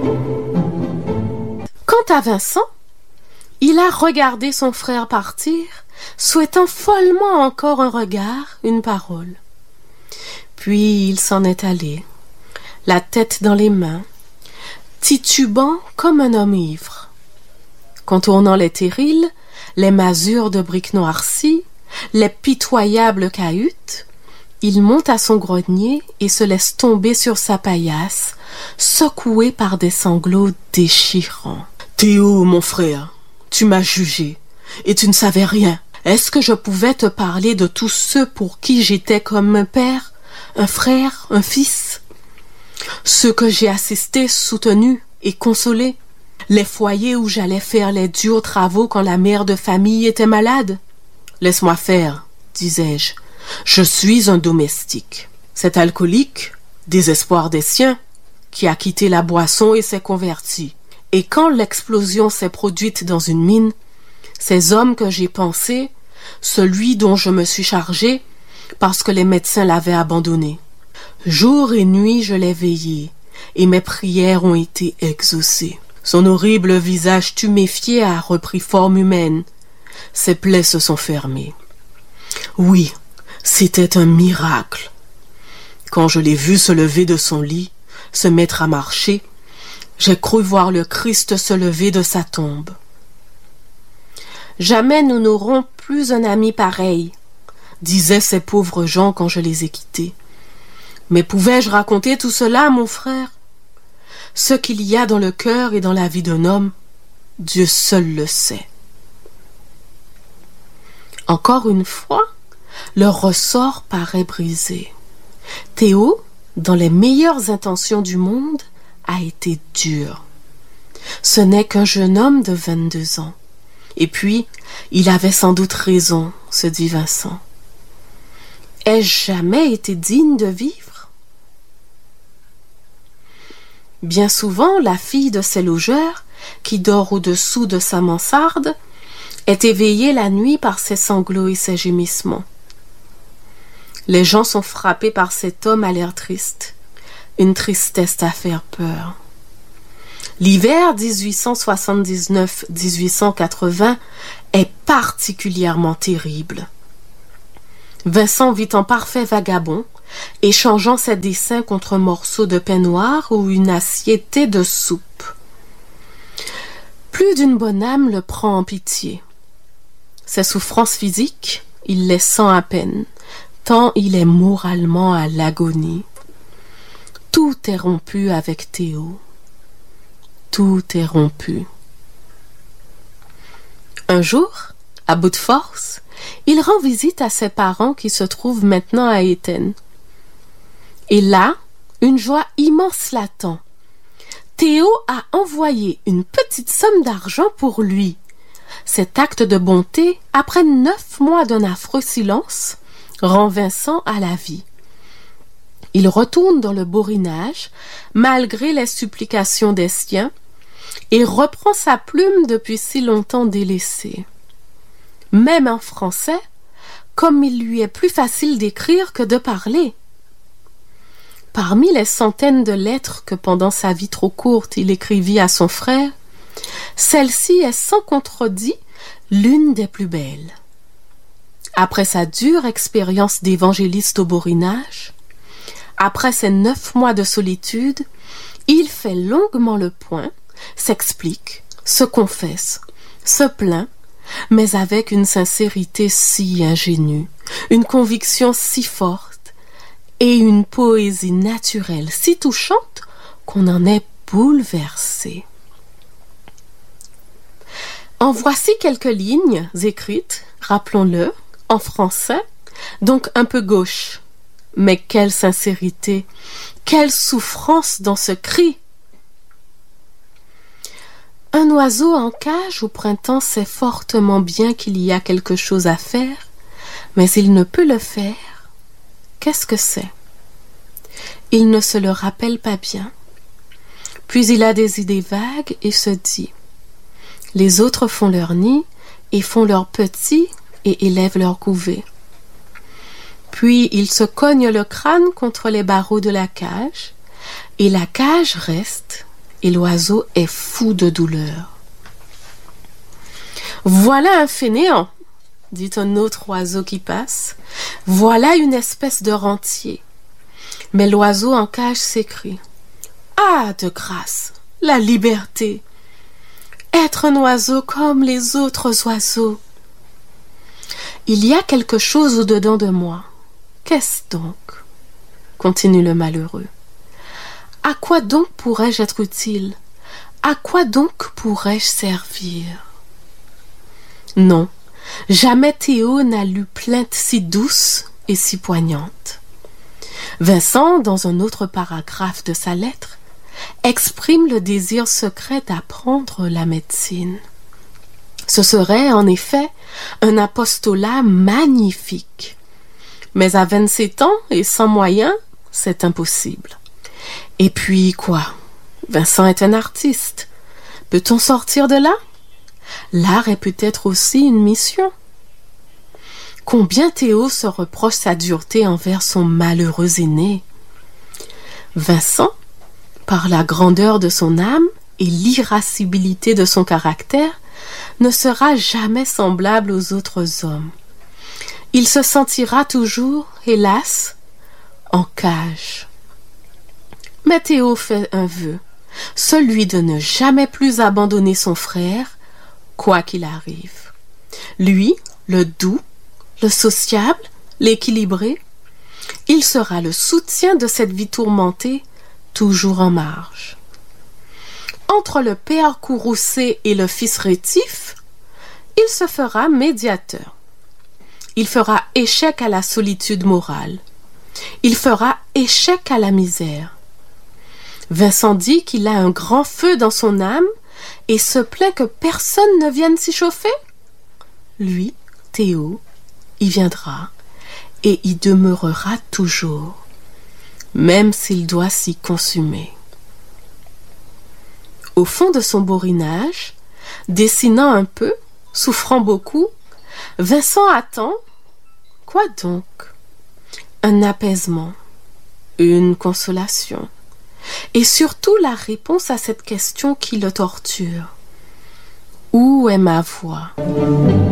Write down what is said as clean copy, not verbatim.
Quant à Vincent, il a regardé son frère partir, souhaitant follement encore un regard, une parole. Puis il s'en est allé, la tête dans les mains, titubant comme un homme ivre. Contournant les terrils, les masures de briques noircies, les pitoyables cahutes, il monte à son grenier et se laisse tomber sur sa paillasse, secoué par des sanglots déchirants. « Théo, mon frère, tu m'as jugé, et tu ne savais rien. Est-ce que je pouvais te parler de tous ceux pour qui j'étais comme un père, un frère, un fils? Ceux que j'ai assistés, soutenus et consolés? Les foyers où j'allais faire les durs travaux quand la mère de famille était malade? Laisse-moi faire, disais-je. Je suis un domestique. Cet alcoolique, désespoir des siens, qui a quitté la boisson et s'est converti. Et quand l'explosion s'est produite dans une mine, ces hommes que j'ai pensés, celui dont je me suis chargé, parce que les médecins l'avaient abandonné. Jour et nuit je l'ai veillé, et mes prières ont été exaucées. Son horrible visage tuméfié a repris forme humaine. Ses plaies se sont fermées. Oui, c'était un miracle. Quand je l'ai vu se lever de son lit, se mettre à marcher, j'ai cru voir le Christ se lever de sa tombe. Jamais nous n'aurons plus un ami pareil, disaient ces pauvres gens quand je les ai quittés. Mais pouvais-je raconter tout cela, mon frère? Ce qu'il y a dans le cœur et dans la vie d'un homme, Dieu seul le sait. Encore une fois, le ressort paraît brisé. Théo, dans les meilleures intentions du monde, a été dur. Ce n'est qu'un jeune homme de 22 ans. Et puis, il avait sans doute raison, se dit Vincent. Ai-je jamais été digne de vivre? Bien souvent, la fille de ces logeurs, qui dort au-dessous de sa mansarde, est éveillée la nuit par ses sanglots et ses gémissements. Les gens sont frappés par cet homme à l'air triste, une tristesse à faire peur. L'hiver 1879-1880 est particulièrement terrible. Vincent vit en parfait vagabond, échangeant ses dessins contre un morceau de peignoir ou une assiette de soupe. Plus d'une bonne âme le prend en pitié. Ses souffrances physiques, il les sent à peine, tant il est moralement à l'agonie. Tout est rompu avec Théo. Tout est rompu. Un jour, à bout de force, il rend visite à ses parents qui se trouvent maintenant à Étaines. Et là, une joie immense l'attend. Théo a envoyé une petite somme d'argent pour lui. Cet acte de bonté, après 9 mois d'un affreux silence, rend Vincent à la vie. Il retourne dans le borinage, malgré les supplications des siens, et reprend sa plume depuis si longtemps délaissée. Même en français, comme il lui est plus facile d'écrire que de parler. Parmi les centaines de lettres que pendant sa vie trop courte il écrivit à son frère, celle-ci est sans contredit l'une des plus belles. Après sa dure expérience d'évangéliste au borinage, après ses 9 mois de solitude, il fait longuement le point, s'explique, se confesse, se plaint, mais avec une sincérité si ingénue, une conviction si forte et une poésie naturelle si touchante qu'on en est bouleversé. En voici quelques lignes écrites, rappelons-le, en français, donc un peu gauche. Mais quelle sincérité, quelle souffrance dans ce cri! Un oiseau en cage au printemps sait fortement bien qu'il y a quelque chose à faire, mais il ne peut le faire. Qu'est-ce que c'est? Il ne se le rappelle pas bien. Puis il a des idées vagues et se dit: les autres font leur nid et font leurs petits et élèvent leur couvée. Puis il se cogne le crâne contre les barreaux de la cage, et la cage reste, et l'oiseau est fou de douleur. « Voilà un fainéant !» dit un autre oiseau qui passe. « Voilà une espèce de rentier !» Mais l'oiseau en cage s'écrie. « Ah, de grâce, la liberté ! Être un oiseau comme les autres oiseaux !» Il y a quelque chose au-dedans de moi. Qu'est-ce donc? Continue le malheureux. À quoi donc pourrais-je être utile? À quoi donc pourrais-je servir? Non, jamais Théo n'a lu plainte si douce et si poignante. Vincent, dans un autre paragraphe de sa lettre, exprime le désir secret d'apprendre la médecine. Ce serait, en effet, un apostolat magnifique. Mais à 27 ans et sans moyens, c'est impossible. Et puis quoi? Vincent est un artiste. Peut-on sortir de là? L'art est peut-être aussi une mission. Combien Théo se reproche sa dureté envers son malheureux aîné. Vincent, par la grandeur de son âme et l'irascibilité de son caractère, ne sera jamais semblable aux autres hommes. Il se sentira toujours, hélas, en cage. Mais Théo fait un vœu, celui de ne jamais plus abandonner son frère, quoi qu'il arrive. Lui, le doux, le sociable, l'équilibré, il sera le soutien de cette vie tourmentée, toujours en marge. Entre le père courroucé et le fils rétif, il se fera médiateur. Il fera échec à la solitude morale. Il fera échec à la misère. Vincent dit qu'il a un grand feu dans son âme et se plaint que personne ne vienne s'y chauffer. Lui, Théo, y viendra et y demeurera toujours, même s'il doit s'y consumer. Au fond de son borinage, dessinant un peu, souffrant beaucoup, Vincent attend, quoi donc? Un apaisement, une consolation, et surtout la réponse à cette question qui le torture. Où est ma voix?